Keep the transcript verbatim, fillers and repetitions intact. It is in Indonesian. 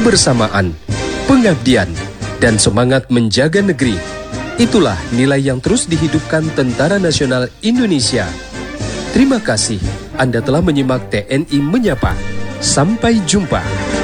kebersamaan, pengabdian, dan semangat menjaga negeri. Itulah nilai yang terus dihidupkan Tentara Nasional Indonesia. Terima kasih Anda telah menyimak T N I Menyapa. Sampai jumpa.